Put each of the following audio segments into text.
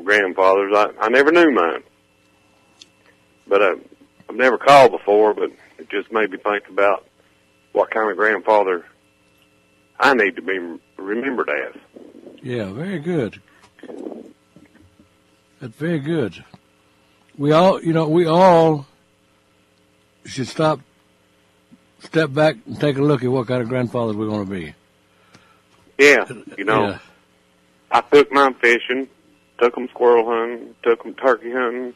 grandfathers. I never knew mine. But I've never called before, but it just made me think about what kind of grandfather I need to be remembered as. Yeah, very good. That's very good. We all should step back and take a look at what kind of grandfathers we're going to be. Yeah, Yeah. I took mine fishing, took them squirrel hunting, took them turkey hunting.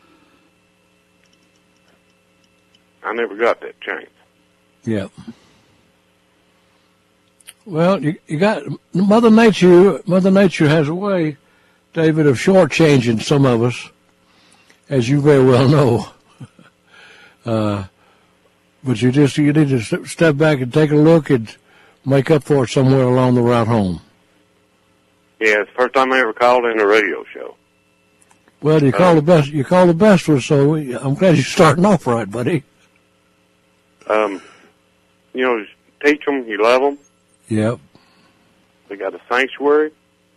I never got that chance. Yeah. Well, you got Mother Nature. Mother Nature has a way, David, of shortchanging some of us, as you very well know. But you need to step back and take a look and make up for it somewhere along the route home. Yeah, it's the first time I ever called in a radio show. Well, you call the best. You call the best one, so I'm glad you're starting off right, buddy. Just teach them you love them. Yep. They got a sanctuary.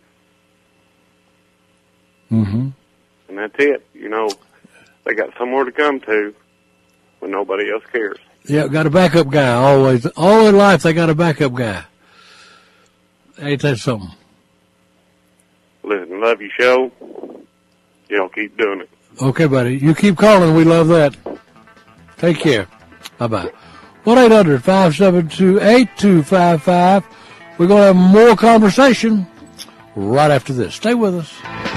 Mm-hmm. And that's it. They got somewhere to come to when nobody else cares. Yeah, got a backup guy always. All their life they got a backup guy. Ain't that something? Listen, love your show. Keep doing it. Okay, buddy. You keep calling. We love that. Take care. Bye-bye. 1-800-572-8255. We're going to have more conversation right after this. Stay with us.